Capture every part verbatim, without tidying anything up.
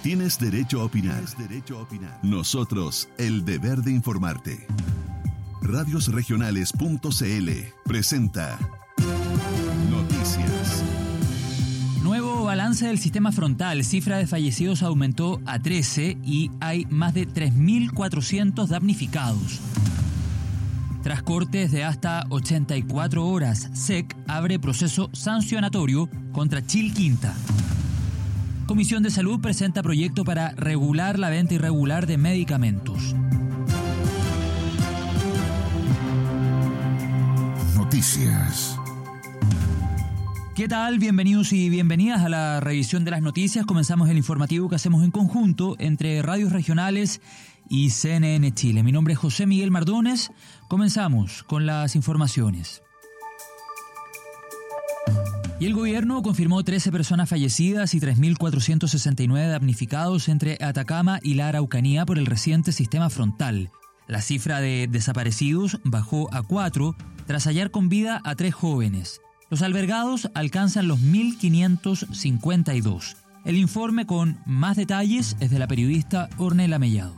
Tienes derecho a opinar. Tienes derecho a opinar. Nosotros, el deber de informarte. radios regionales punto c l presenta Noticias. Nuevo balance del sistema frontal. Cifra de fallecidos aumentó a trece y hay más de tres mil cuatrocientos damnificados. Tras cortes de hasta ochenta y cuatro horas, S E C abre proceso sancionatorio contra Chilquinta. Comisión de Salud presenta proyecto para regular la venta irregular de medicamentos. Noticias. ¿Qué tal? Bienvenidos y bienvenidas a la revisión de las noticias. Comenzamos el informativo que hacemos en conjunto entre radios regionales y C N N Chile. Mi nombre es José Miguel Mardones. Comenzamos con las informaciones. Y el gobierno confirmó trece personas fallecidas y tres mil cuatrocientos sesenta y nueve damnificados entre Atacama y la Araucanía por el reciente sistema frontal. La cifra de desaparecidos bajó a cuatro tras hallar con vida a tres jóvenes. Los albergados alcanzan los mil quinientos cincuenta y dos. El informe con más detalles es de la periodista Ornella Mellado.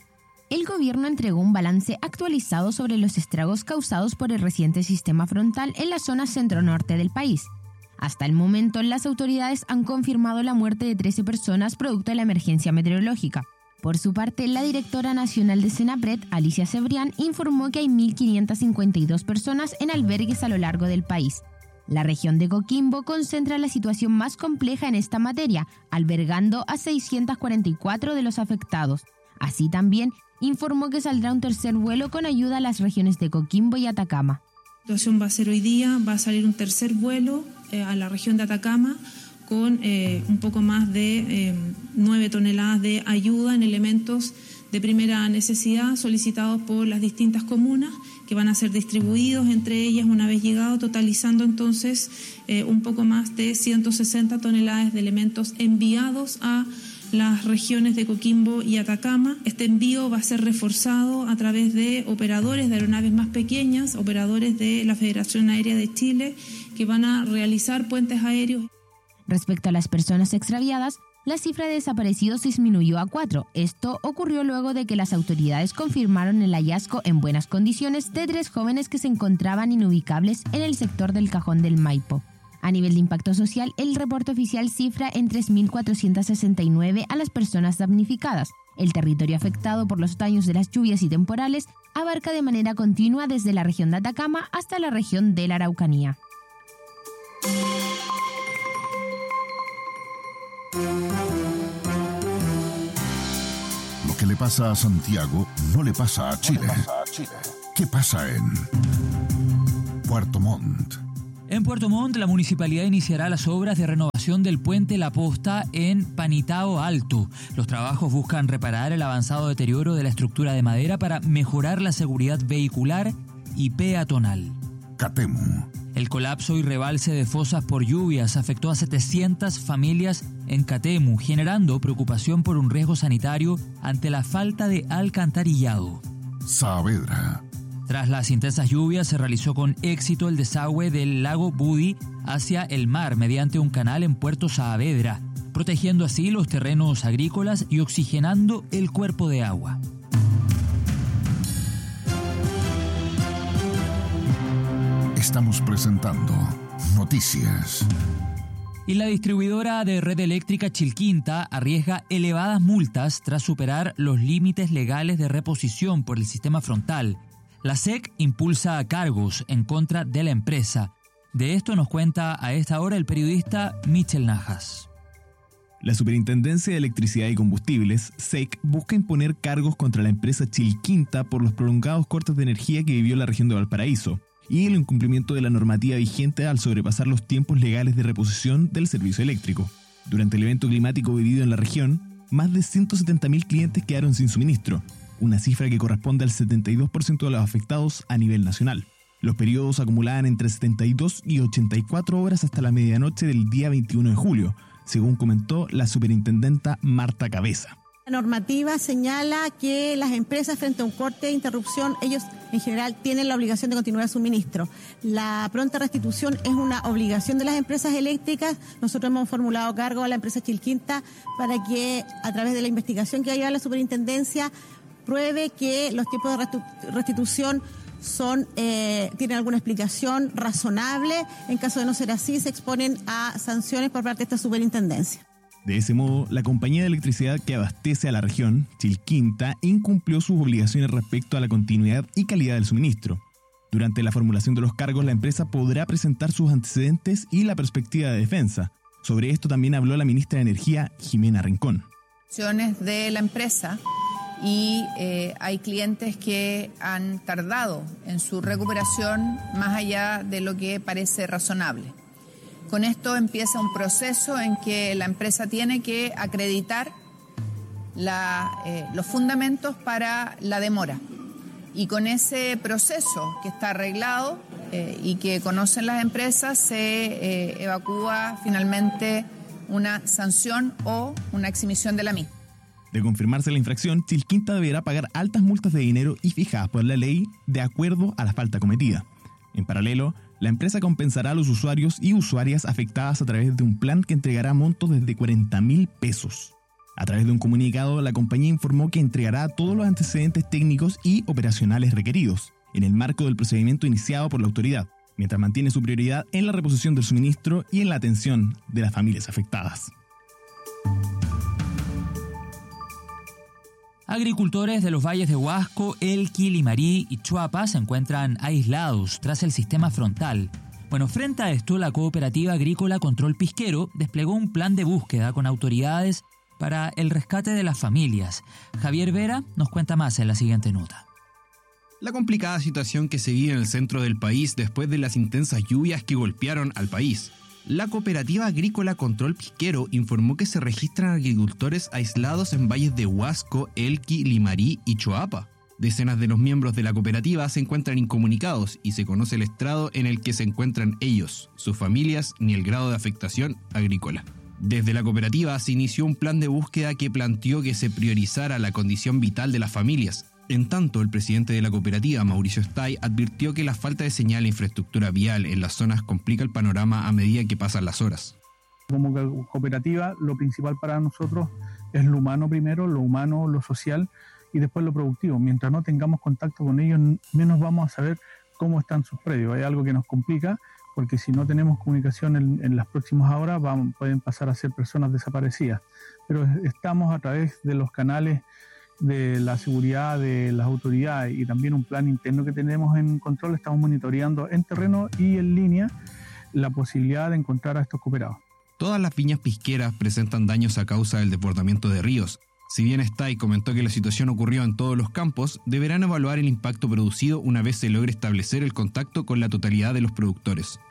El gobierno entregó un balance actualizado sobre los estragos causados por el reciente sistema frontal en la zona centro-norte del país. Hasta el momento, las autoridades han confirmado la muerte de trece personas producto de la emergencia meteorológica. Por su parte, la directora nacional de Senapred, Alicia Cebrián, informó que hay mil quinientas cincuenta y dos personas en albergues a lo largo del país. La región de Coquimbo concentra la situación más compleja en esta materia, albergando a seiscientos cuarenta y cuatro de los afectados. Así también, informó que saldrá un tercer vuelo con ayuda a las regiones de Coquimbo y Atacama. La situación va a ser hoy día, va a salir un tercer vuelo eh, a la región de Atacama con eh, un poco más de eh, nueve toneladas de ayuda en elementos de primera necesidad solicitados por las distintas comunas que van a ser distribuidos entre ellas una vez llegado, totalizando entonces eh, un poco más de ciento sesenta toneladas de elementos enviados a las regiones de Coquimbo y Atacama. Este envío va a ser reforzado a través de operadores de aeronaves más pequeñas, operadores de la Federación Aérea de Chile, que van a realizar puentes aéreos. Respecto a las personas extraviadas, la cifra de desaparecidos disminuyó a cuatro. Esto ocurrió luego de que las autoridades confirmaron el hallazgo en buenas condiciones de tres jóvenes que se encontraban inubicables en el sector del Cajón del Maipo. A nivel de impacto social, el reporte oficial cifra en tres mil cuatrocientos sesenta y nueve a las personas damnificadas. El territorio afectado por los daños de las lluvias y temporales abarca de manera continua desde la región de Atacama hasta la región de la Araucanía. Lo que le pasa a Santiago no le pasa a Chile. ¿Qué pasa en Puerto Montt? En Puerto Montt, la municipalidad iniciará las obras de renovación del puente La Posta en Panitao Alto. Los trabajos buscan reparar el avanzado deterioro de la estructura de madera para mejorar la seguridad vehicular y peatonal. Catemu. El colapso y rebalse de fosas por lluvias afectó a setecientas familias en Catemu, generando preocupación por un riesgo sanitario ante la falta de alcantarillado. Saavedra. Tras las intensas lluvias, se realizó con éxito el desagüe del lago Budi hacia el mar mediante un canal en Puerto Saavedra, protegiendo así los terrenos agrícolas y oxigenando el cuerpo de agua. Estamos presentando Noticias. Y la distribuidora de red eléctrica Chilquinta arriesga elevadas multas tras superar los límites legales de reposición por el sistema frontal. La S E C impulsa cargos en contra de la empresa. De esto nos cuenta a esta hora el periodista Michel Najas. La Superintendencia de Electricidad y Combustibles, S E C, busca imponer cargos contra la empresa Chilquinta por los prolongados cortes de energía que vivió la región de Valparaíso y el incumplimiento de la normativa vigente al sobrepasar los tiempos legales de reposición del servicio eléctrico. Durante el evento climático vivido en la región, más de ciento setenta mil clientes quedaron sin suministro, una cifra que corresponde al setenta y dos por ciento de los afectados a nivel nacional. Los periodos acumulaban entre setenta y dos y ochenta y cuatro horas hasta la medianoche del día veintiuno de julio, según comentó la superintendenta Marta Cabeza. La normativa señala que las empresas frente a un corte de interrupción, ellos en general tienen la obligación de continuar el suministro. La pronta restitución es una obligación de las empresas eléctricas. Nosotros hemos formulado cargo a la empresa Chilquinta para que a través de la investigación que ha llevado la superintendencia pruebe que los tiempos de restitución son eh, tienen alguna explicación razonable. En caso de no ser así, se exponen a sanciones por parte de esta superintendencia. De ese modo, la compañía de electricidad que abastece a la región, Chilquinta, incumplió sus obligaciones respecto a la continuidad y calidad del suministro. Durante la formulación de los cargos, la empresa podrá presentar sus antecedentes y la perspectiva de defensa. Sobre esto también habló la ministra de Energía, Jimena Rincón. De la empresa y eh, hay clientes que han tardado en su recuperación más allá de lo que parece razonable. Con esto empieza un proceso en que la empresa tiene que acreditar la, eh, los fundamentos para la demora. Y con ese proceso que está arreglado eh, y que conocen las empresas, se eh, evacúa finalmente una sanción o una exhibición de la misma. De confirmarse la infracción, Chilquinta deberá pagar altas multas de dinero y fijadas por la ley de acuerdo a la falta cometida. En paralelo, la empresa compensará a los usuarios y usuarias afectadas a través de un plan que entregará montos desde cuarenta mil pesos. A través de un comunicado, la compañía informó que entregará todos los antecedentes técnicos y operacionales requeridos, en el marco del procedimiento iniciado por la autoridad, mientras mantiene su prioridad en la reposición del suministro y en la atención de las familias afectadas. Agricultores de los valles de Huasco, Elqui, Limarí y Choapa se encuentran aislados tras el sistema frontal. Bueno, frente a esto, la Cooperativa Agrícola Control Pisquero desplegó un plan de búsqueda con autoridades para el rescate de las familias. Javier Vera nos cuenta más en la siguiente nota. La complicada situación que se vive en el centro del país después de las intensas lluvias que golpearon al país. La Cooperativa Agrícola Control Pisquero informó que se registran agricultores aislados en valles de Huasco, Elqui, Limarí y Choapa. Decenas de los miembros de la cooperativa se encuentran incomunicados y se conoce el estrado en el que se encuentran ellos, sus familias ni el grado de afectación agrícola. Desde la cooperativa se inició un plan de búsqueda que planteó que se priorizara la condición vital de las familias. En tanto, el presidente de la cooperativa, Mauricio Stay, advirtió que la falta de señal e infraestructura vial en las zonas complica el panorama a medida que pasan las horas. Como cooperativa, lo principal para nosotros es lo humano primero, lo humano, lo social y después lo productivo. Mientras no tengamos contacto con ellos, menos vamos a saber cómo están sus predios. Hay algo que nos complica, porque si no tenemos comunicación en, en las próximas horas, van, pueden pasar a ser personas desaparecidas. Pero estamos a través de los canales de la seguridad de las autoridades y también un plan interno que tenemos en control, estamos monitoreando en terreno y en línea la posibilidad de encontrar a estos cooperados. Todas las viñas pisqueras presentan daños a causa del desbordamiento de ríos. Si bien Stay comentó que la situación ocurrió en todos los campos, deberán evaluar el impacto producido una vez se logre establecer el contacto con la totalidad de los productores.